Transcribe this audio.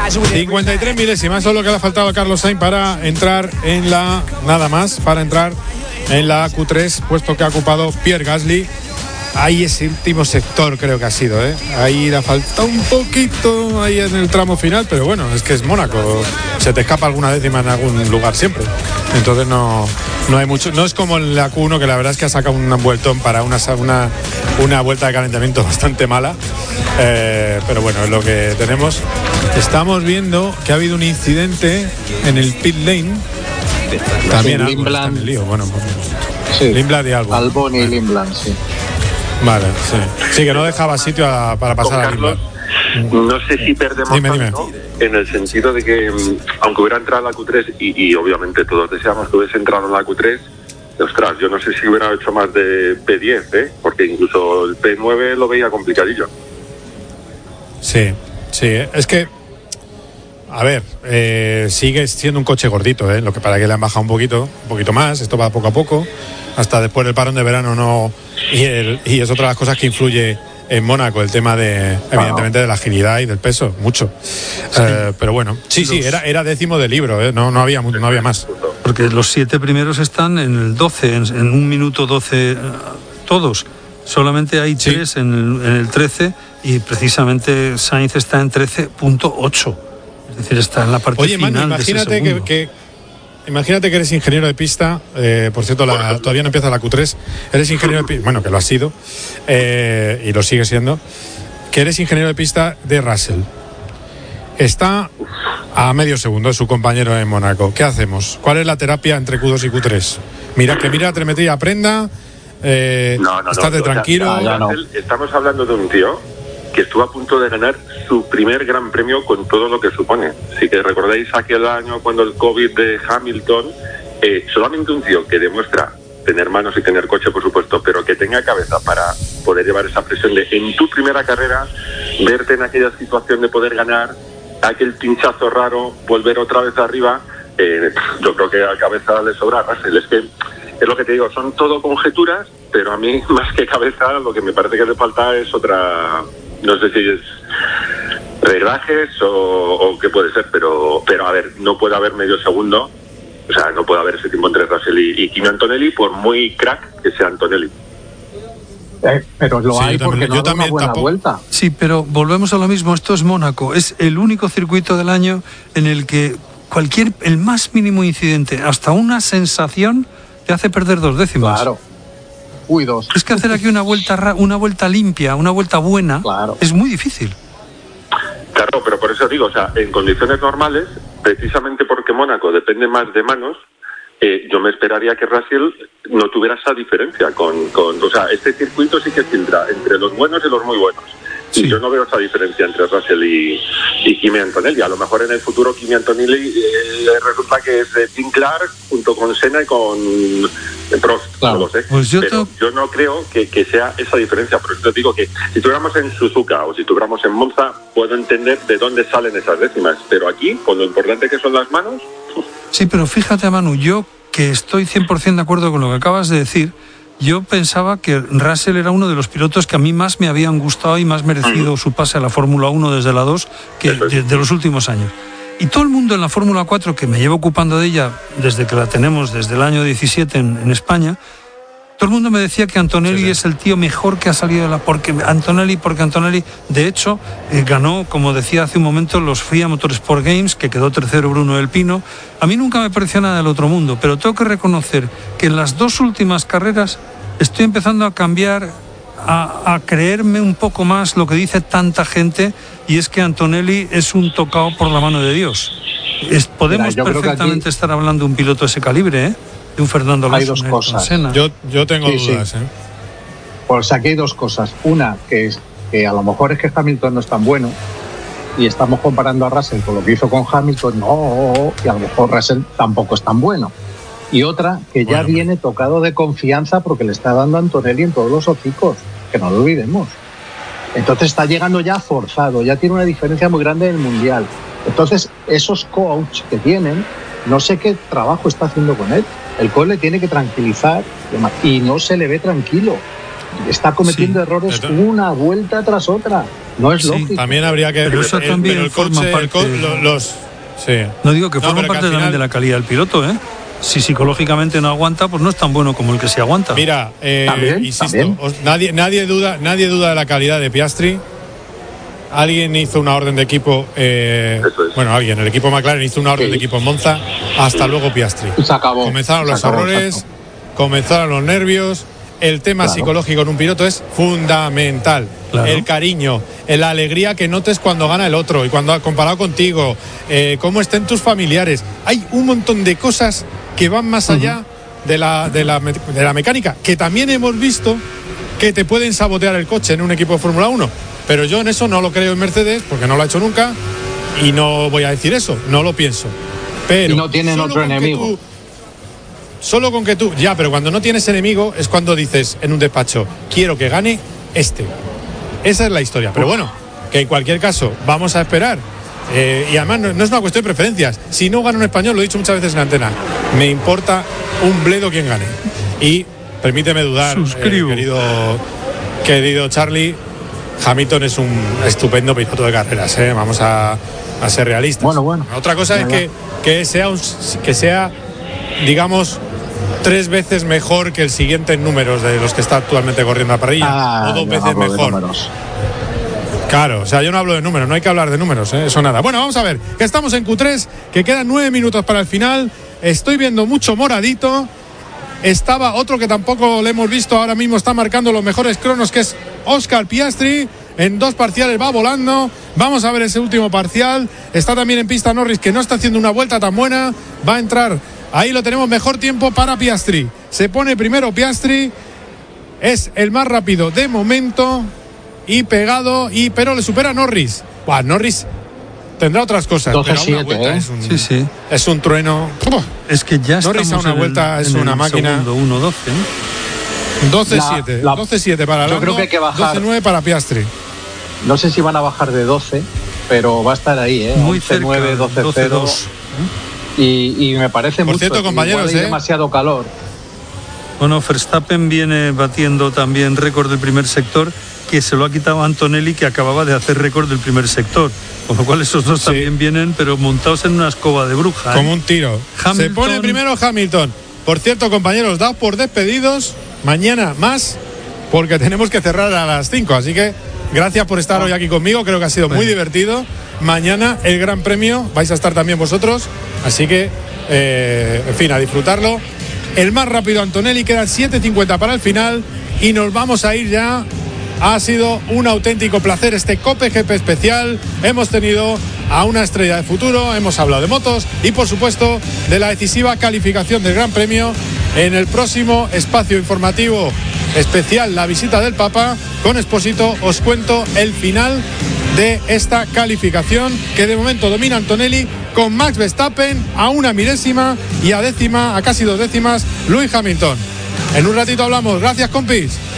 53 milésimas, eso es lo que le ha faltado a Carlos Sainz para entrar en la Q3, puesto que ha ocupado Pierre Gasly. Ahí ese último sector creo que ha sido, ahí le ha faltado un poquito ahí en el tramo final, pero bueno, es que es Mónaco, se te escapa alguna décima en algún lugar siempre, entonces no hay mucho, no es como en la Q1, que la verdad es que ha sacado un vueltón para una vuelta de calentamiento bastante mala, pero bueno, es lo que tenemos. Estamos viendo que ha habido un incidente en el pit lane, también algo está en el lío, bueno, sí, Lindblad y algo. Albon y Lindblad, sí. Vale, sí, que no dejaba sitio para pasar a Lindblad. No sé si perdemos tanto, en el sentido de que, aunque hubiera entrado a la Q3, y obviamente todos deseamos que hubiese entrado en la Q3, ostras, yo no sé si hubiera hecho más de P10, porque incluso el P9 lo veía complicadillo. Sí, es que, a ver, sigue siendo un coche gordito, lo que para que le han bajado un poquito más, esto va poco a poco, hasta después del parón de verano no, y es otra de las cosas que influye en Mónaco, el tema evidentemente de la agilidad y del peso, mucho. Sí. Pero bueno, sí, era décimo de libro, no había más. Porque los 7 primeros están en el 12, en 1 minuto 12 todos. Solamente hay 3 en el 13 y precisamente Sainz está en 13.8. Es decir, está en la parte final. Oye, Manu, imagínate que eres ingeniero de pista, por cierto, todavía no empieza la Q3, eres ingeniero de pista, bueno, que lo has sido, y lo sigue siendo, que eres ingeniero de pista de Russell. Está a medio segundo de su compañero en Mónaco. ¿Qué hacemos? ¿Cuál es la terapia entre Q2 y Q3? Mira la telemetría y aprenda, estate tranquilo. Estamos hablando de un tío que estuvo a punto de ganar su primer gran premio con todo lo que supone. Si que recordáis aquel año cuando el COVID de Hamilton, solamente un tío que demuestra tener manos y tener coche, por supuesto, pero que tenga cabeza para poder llevar esa presión de en tu primera carrera, verte en aquella situación de poder ganar, aquel pinchazo raro, volver otra vez arriba, yo creo que a cabeza le sobra a Russell. Es que es lo que te digo, son todo conjeturas, pero a mí más que cabeza lo que me parece que le falta es otra... No sé si es reglajes o qué puede ser, pero a ver, no puede haber medio segundo, o sea, no puede haber ese tiempo entre Russell y Kimi Antonelli, por muy crack que sea Antonelli. Pero lo hay porque no da una buena vuelta. Sí, pero volvemos a lo mismo, esto es Mónaco, es el único circuito del año en el que el más mínimo incidente, hasta una sensación, te hace perder 2 décimas. Claro. Uy, 2. Es que hacer aquí una vuelta limpia, una vuelta buena, claro, es muy difícil. Claro, pero por eso digo, o sea, en condiciones normales, precisamente porque Mónaco depende más de manos, yo me esperaría que Russell no tuviera esa diferencia o sea, este circuito sí que filtra entre los buenos y los muy buenos. Sí. Y yo no veo esa diferencia entre Russell y Kimi Antonelli. A lo mejor en el futuro Kimi Antonelli resulta que es de Tim Clark junto con Senna y con Prost, claro. No lo sé. Pues yo no creo que sea esa diferencia. Por eso te digo que si tuviéramos en Suzuka o si tuviéramos en Monza, puedo entender de dónde salen esas décimas. Pero aquí, con lo importante que son las manos... Sí, pero fíjate, Manu, yo que estoy 100% de acuerdo con lo que acabas de decir, yo pensaba que Russell era uno de los pilotos que a mí más me habían gustado y más merecido su pase a la Fórmula 1 desde la 2 que de los últimos años. Y todo el mundo en la Fórmula 4, que me llevo ocupando de ella desde que la tenemos, desde el año 17 en España, todo el mundo me decía que Antonelli es el tío mejor que ha salido de porque Antonelli, de hecho, ganó, como decía hace un momento, los FIA Motorsport Games, que quedó tercero Bruno del Pino. A mí nunca me pareció nada del otro mundo, pero tengo que reconocer que en las 2 últimas carreras estoy empezando a cambiar, a creerme un poco más lo que dice tanta gente, y es que Antonelli es un tocado por la mano de Dios. Podemos perfectamente estar hablando de un piloto de ese calibre, de un Fernando Alonso. Hay 2 cosas. Yo tengo dudas. Pues aquí hay 2 cosas. Una, que a lo mejor es que Hamilton no es tan bueno y estamos comparando a Russell con lo que hizo con Hamilton, y a lo mejor Russell tampoco es tan bueno. Y otra, que ya viene tocado de confianza porque le está dando a Antonelli en todos los hocicos, que no lo olvidemos. Entonces está llegando ya forzado, ya tiene una diferencia muy grande en el Mundial. Entonces esos coaches que tienen, no sé qué trabajo está haciendo con él. El coach le tiene que tranquilizar y no se le ve tranquilo. Está cometiendo errores una vuelta tras otra. No es lógico. También habría que... Pero eso también forma parte... Sí. No digo que forma pero parte al final... también de la calidad del piloto, ¿eh? Si psicológicamente no aguanta, pues no es tan bueno como el que se aguanta. Mira, insisto, nadie duda de la calidad de Piastri. Alguien hizo una orden de equipo, el equipo McLaren hizo una orden de equipo en Monza. Hasta luego, Piastri. Se acabó. Comenzaron los errores, comenzaron los nervios. El tema psicológico en un piloto es fundamental. Claro. El cariño, la alegría que notes cuando gana el otro y cuando ha comparado contigo, cómo estén tus familiares. Hay un montón de cosas que van más allá de la mecánica, que también hemos visto que te pueden sabotear el coche en un equipo de Fórmula 1. Pero yo en eso no lo creo en Mercedes, porque no lo ha hecho nunca, y no voy a decir eso, no lo pienso. Pero y no tienen otro enemigo. Solo con que tú, pero cuando no tienes enemigo es cuando dices en un despacho, quiero que gane este. Esa es la historia. Pero bueno, que en cualquier caso, vamos a esperar. Y además no es una cuestión de preferencias. Si no gana un español, lo he dicho muchas veces en la antena, me importa un bledo quien gane. Y permíteme dudar, querido Charlie, Hamilton es un estupendo piloto de carreras, vamos a ser realistas. Bueno. Otra cosa es que sea, digamos, 3 veces mejor que el siguiente en números de los que está actualmente corriendo la parrilla, o 2 veces mejor. Claro, o sea, yo no hablo de números, no hay que hablar de números, eso nada. Bueno, vamos a ver, que estamos en Q3, que quedan 9 minutos para el final. Estoy viendo mucho moradito. Estaba otro que tampoco le hemos visto, ahora mismo está marcando los mejores cronos, que es Oscar Piastri. En 2 parciales va volando. Vamos a ver ese último parcial. Está también en pista Norris, que no está haciendo una vuelta tan buena. Va a entrar, ahí lo tenemos, mejor tiempo para Piastri. Se pone primero Piastri, es el más rápido de momento y pegado, pero le supera Norris. Norris tendrá otras cosas, 12-7, pero una vuelta es un trueno. Es que ya Norris a una vuelta es una máquina. 1-12, 12-7, 12-7 para Lando, yo creo que hay que bajar. 12-9 para Piastri. No sé si van a bajar de 12, pero va a estar ahí, muy cerca, 9, 12-0. Y me parece por mucho. Cierto, compañeros, hay demasiado calor. Bueno, Verstappen viene batiendo también récord del primer sector, que se lo ha quitado Antonelli, que acababa de hacer récord del primer sector. Con lo cual esos dos también vienen, pero montados en una escoba de bruja. Como un tiro. Se pone primero Hamilton. Por cierto, compañeros, daos por despedidos. Mañana más, porque tenemos que cerrar a las 5. Así que gracias por estar hoy aquí conmigo. Creo que ha sido muy divertido. Mañana el Gran Premio. Vais a estar también vosotros. Así que, en fin, a disfrutarlo. El más rápido Antonelli, quedan 7:50 para el final. Y nos vamos a ir ya. Ha sido un auténtico placer este Cope GP especial. Hemos tenido a una estrella de futuro, hemos hablado de motos y por supuesto de la decisiva calificación del Gran Premio. En el próximo espacio informativo especial, la visita del Papa con Expósito, os cuento el final de esta calificación, que de momento domina Antonelli con Max Verstappen a 1 milésima y a casi 2 décimas Lewis Hamilton. En un ratito hablamos. Gracias, compis.